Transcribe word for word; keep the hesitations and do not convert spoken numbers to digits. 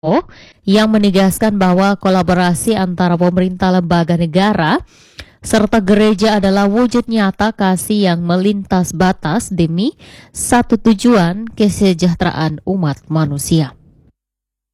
yang menegaskan bahwa kolaborasi antara pemerintah lembaga negara serta gereja adalah wujud nyata kasih yang melintas batas demi satu tujuan kesejahteraan umat manusia.